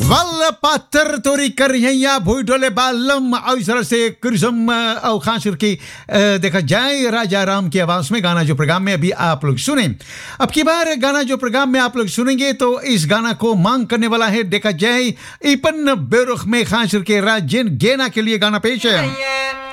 वल पातर तोरी कर यैया भूई डोले बालम अवसर से कुरसम और खास करके देखा जाए राजा राम की आवाज में गाना जो प्रोग्राम में अभी आप लोग सुने। अब की बार गाना जो प्रोग्राम में आप लोग सुनेंगे तो इस गाना को मांग करने वाला है देखा जाए इपन बेरुख में खास करके राजेन गेना के लिए गाना पेश है।